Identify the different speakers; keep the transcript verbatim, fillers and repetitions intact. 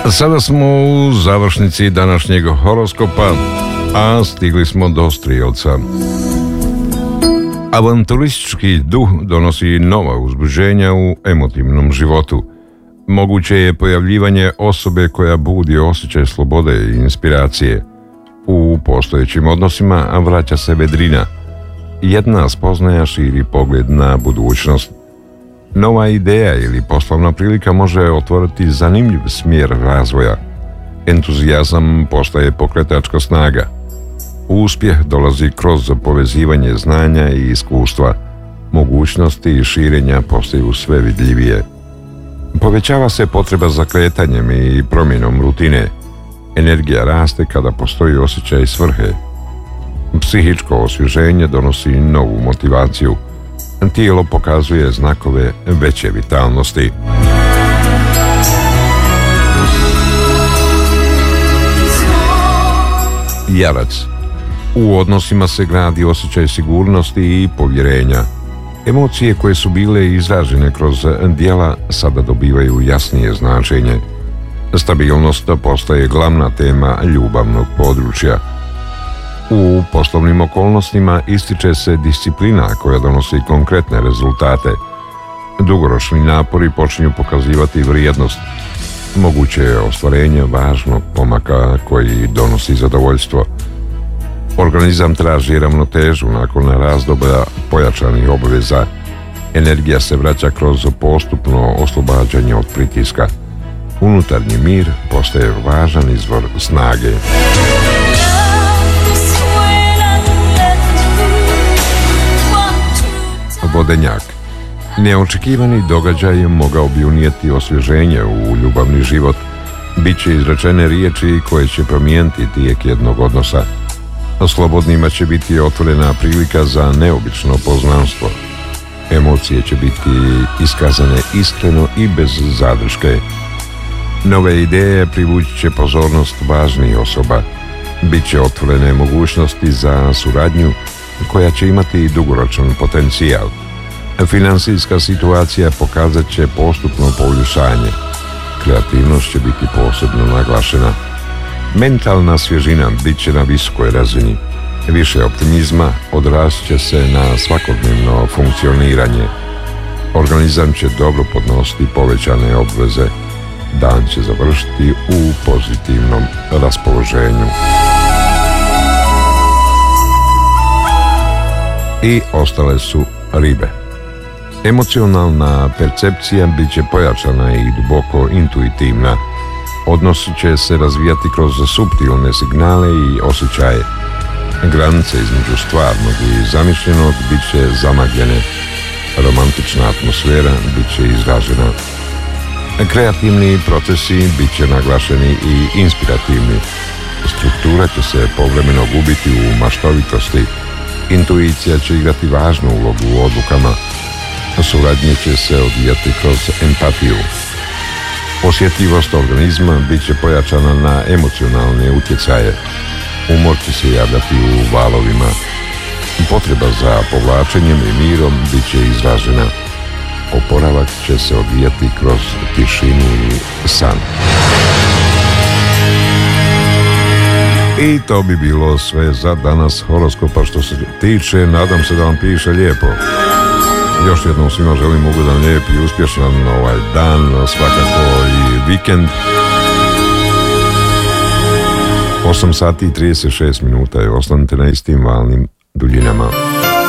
Speaker 1: Sada smo u završnici današnjeg horoskopa, a stigli smo do Strijelca. Avanturistički duh donosi nova uzbuđenja u emotivnom životu. Moguće je pojavljivanje osobe koja budi osjećaj slobode i inspiracije. U postojećim odnosima vraća se vedrina. Jedna spoznaja širi pogled na budućnost. Nova ideja ili poslovna prilika može otvoriti zanimljiv smjer razvoja. Entuzijazam postaje pokretačka snaga. Uspjeh dolazi kroz povezivanje znanja i iskustva. Mogućnosti širenja postaju sve vidljivije. Povećava se potreba za kretanjem i promjenom rutine. Energija raste kada postoji osjećaj svrhe. Psihičko osvježenje donosi novu motivaciju. Tijelo pokazuje znakove veće vitalnosti. Jarac. U odnosima se gradi osjećaj sigurnosti i povjerenja. Emocije koje su bile izražene kroz djela sada dobivaju jasnije značenje. Stabilnost postaje glavna tema ljubavnog područja. U poslovnim okolnostima ističe se disciplina koja donosi konkretne rezultate. Dugoročni napori počinju pokazivati vrijednost. Moguće je ostvarenje važnog pomaka koji donosi zadovoljstvo. Organizam traži ravnotežu nakon razdoblja pojačanih obveza. Energija se vraća kroz postupno oslobađanje od pritiska. Unutarnji mir postaje važan izvor snage. Vodenjak. Neočekivani događaj mogao bi unijeti osvježenje u ljubavni život. Biće izrečene riječi koje će promijeniti tijek jednog odnosa. Slobodnima će biti otvorena prilika za neobično poznanstvo. Emocije će biti iskazane iskreno i bez zadrške. Nove ideje privući će pozornost važnijih osoba. Biće otvorene mogućnosti za suradnju koja će imati dugoročan potencijal. Financijska situacija pokazat će postupno poboljšanje. Kreativnost će biti posebno naglašena. Mentalna svježina bit će na visokoj razini. Više optimizma odrazit će se na svakodnevno funkcioniranje. Organizam će dobro podnositi povećane obveze. Dan će završiti u pozitivnom raspoloženju. I ostale su ribe. Emocionalna percepcija bit će pojačana i duboko intuitivna. Odnosi će se razvijati kroz suptilne signale i osjećaje. Granice između stvarnog i zamišljenog bit će zamagljene. Romantična atmosfera bit će izražena. Kreativni procesi bit će naglašeni i inspirativni. Struktura će se povremeno gubiti u maštovitosti. Intuicija će igrati važnu ulogu u odlukama. Suradnje će se odvijati kroz empatiju. Osjetljivost organizma bit će pojačana na emocionalne utjecaje. Umor će se javljati u valovima. Potreba za povlačenjem i mirom bit će izražena. Oporavak će se odvijati kroz tišinu i san. I to bi bilo sve za danas horoskopa što se tiče. Nadam se da vam piše lijepo. Još jednom svima želim ugodan, lijep i uspješan ovaj dan, svakako i vikend. osam sati i trideset šest minuta je, ostanite na istim valnim duljinama.